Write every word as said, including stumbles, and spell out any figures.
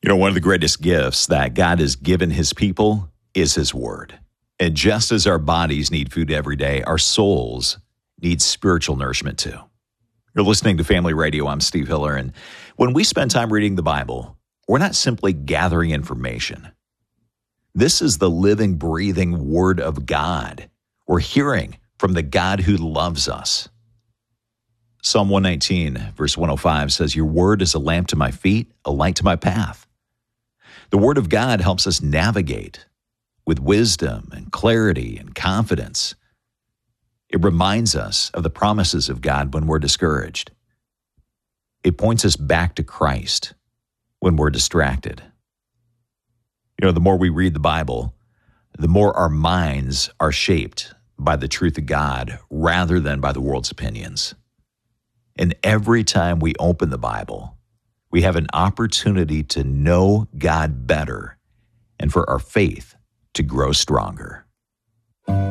You know, one of the greatest gifts that God has given his people is his word. And just as our bodies need food every day, our souls need spiritual nourishment too. You're listening to Family Radio. I'm Steve Hiller. And when we spend time reading the Bible, we're not simply gathering information. This is the living, breathing Word of God. We're hearing from the God who loves us. Psalm one nineteen, verse one oh five says, "Your word is a lamp to my feet, a light to my path." The Word of God helps us navigate with wisdom and clarity and confidence. It reminds us of the promises of God when we're discouraged. It points us back to Christ when we're distracted. You know, the more we read the Bible, the more our minds are shaped by the truth of God rather than by the world's opinions. And every time we open the Bible, we have an opportunity to know God better and for our faith to grow stronger.